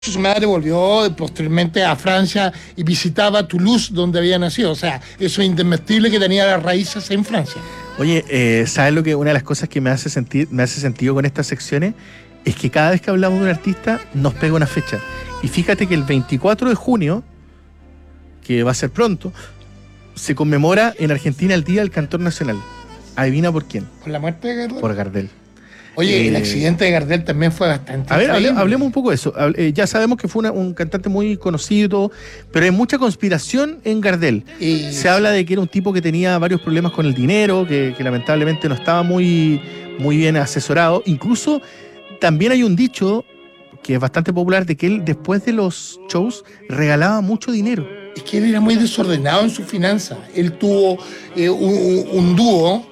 su madre volvió posteriormente a Francia y visitaba Toulouse, donde había nacido. O sea, eso es indesmentible que tenía las raíces en Francia. Oye, ¿sabes lo que una de las cosas que me hace sentido con estas secciones? Es que cada vez que hablamos de un artista nos pega una fecha. Y fíjate que el 24 de junio, que va a ser pronto, se conmemora en Argentina el Día del Cantor Nacional. ¿Adivina por quién? ¿Por la muerte de Gardel? Por Gardel. Oye, el accidente de Gardel también fue bastante... A ver, hablemos un poco de eso. Ya sabemos que fue un cantante muy conocido, pero hay mucha conspiración en Gardel. Se habla de que era un tipo que tenía varios problemas con el dinero, que lamentablemente no estaba muy bien asesorado. Incluso también hay un dicho que es bastante popular de que él, después de los shows, regalaba mucho dinero. Es que él era muy desordenado en sus finanzas. Él tuvo un dúo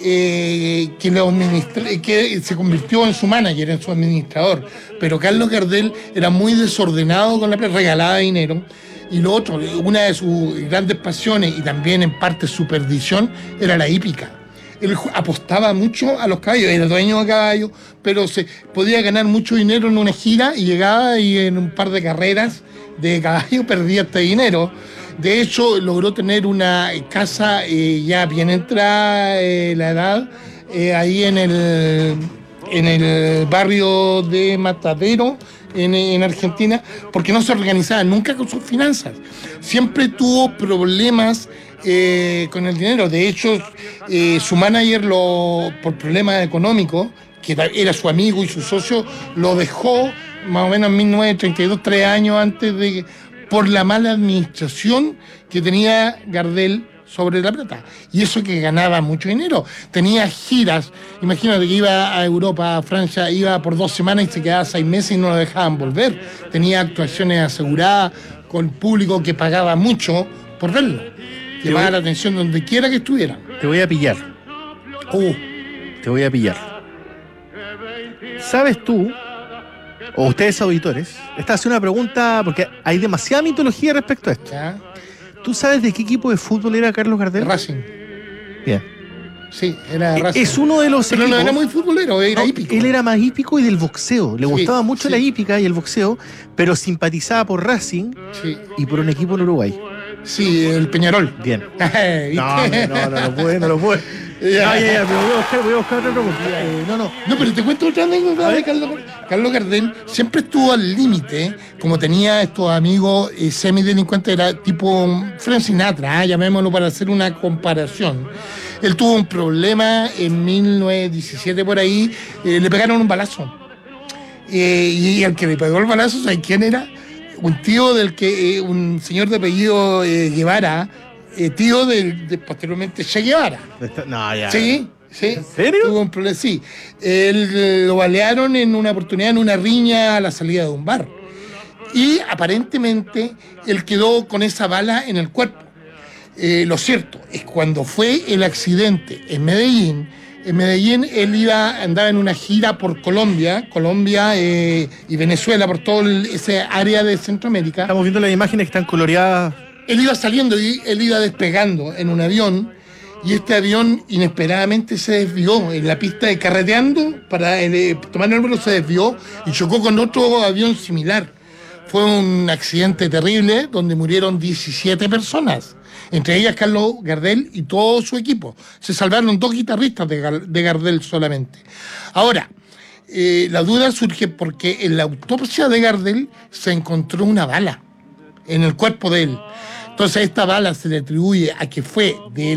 que se convirtió en su manager, en su administrador. Pero Carlos Gardel era muy desordenado con la plata, regalaba dinero. Y lo otro, una de sus grandes pasiones y también en parte su perdición, era la hípica. Él apostaba mucho a los caballos, era dueño de caballos, pero se podía ganar mucho dinero en una gira y llegaba y en un par de carreras de caballo perdía este dinero. De hecho, logró tener una casa ya bien entrada la edad, ahí en el barrio de Matadero, en Argentina, porque no se organizaba nunca con sus finanzas. Siempre tuvo problemas con el dinero. De hecho, su manager, por problemas económicos, que era su amigo y su socio, lo dejó más o menos en 1932, 3 años antes de... por la mala administración que tenía Gardel sobre la plata. Y eso que ganaba mucho dinero. Tenía giras, imagínate que iba a Europa, a Francia, iba por 2 semanas y se quedaba 6 meses y no lo dejaban volver. Tenía actuaciones aseguradas con público que pagaba mucho por verlo. Llamaba la atención donde quiera que estuviera. Te voy a pillar. Te voy a pillar. ¿Sabes tú, o ustedes auditores, esta es una pregunta porque hay demasiada mitología respecto a esto? ¿Ya? ¿Tú sabes de qué equipo de fútbol era Carlos Gardel? Racing. Bien. Sí, era Racing. Es uno de los Pero equipos... no era muy futbolero, era hípico. Él era más hípico y del boxeo. Le gustaba mucho la hípica y el boxeo, pero simpatizaba por Racing y por un equipo en Uruguay. Sí, el Peñarol. Bien. No lo pude. Ya, pero voy a buscar otra pregunta. No, pero te cuento otra anécdota de Carlos Gardel. Siempre estuvo al límite, como tenía estos amigos semidelincuentes, era tipo Frank Sinatra, llamémoslo para hacer una comparación. Él tuvo un problema en 1917 por ahí, le pegaron un balazo. Y el que le pegó el balazo, ¿sabes quién era? Un tío un señor de apellido Guevara, tío de posteriormente Che Guevara. No, ya. Sí. ¿En serio? Tuvo un problema, sí. Él lo balearon en una oportunidad, en una riña a la salida de un bar. Y aparentemente él quedó con esa bala en el cuerpo. Lo cierto es cuando fue el accidente en Medellín él andaba en una gira por Colombia y Venezuela, por todo ese área de Centroamérica. Estamos viendo las imágenes que están coloreadas. Él iba saliendo y él iba despegando en un avión y este avión inesperadamente se desvió en la pista de carreteando para tomar el vuelo, se desvió y chocó con otro avión similar. Fue un accidente terrible donde murieron 17 personas. Entre ellas Carlos Gardel y todo su equipo. Se salvaron 2 guitarristas de Gardel solamente. Ahora, la duda surge porque en la autopsia de Gardel se encontró una bala en el cuerpo de él. Entonces esta bala se le atribuye a que fue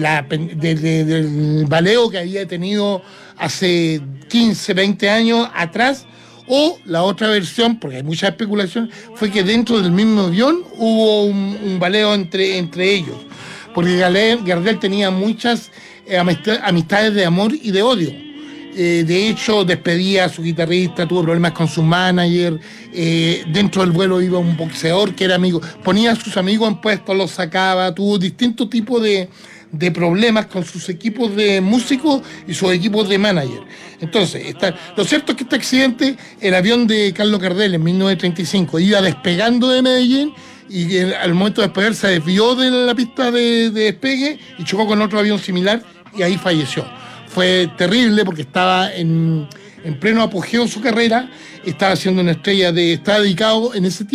del baleo que había tenido hace 15, 20 años atrás, o la otra versión, porque hay mucha especulación, fue que dentro del mismo avión hubo un baleo entre ellos. Porque Gardel tenía muchas amistades de amor y de odio. De hecho, despedía a su guitarrista, tuvo problemas con su manager. Dentro del vuelo iba un boxeador que era amigo. Ponía a sus amigos en puestos, los sacaba. Tuvo distintos tipos de problemas con sus equipos de músicos y sus equipos de manager. Entonces, lo cierto es que este accidente, el avión de Carlos Gardel en 1935 iba despegando de Medellín y al momento de despegar se desvió de la pista de despegue y chocó con otro avión similar y ahí falleció. Fue terrible porque estaba en en pleno apogeo de su carrera, estaba siendo una estrella estaba dedicado en ese tiempo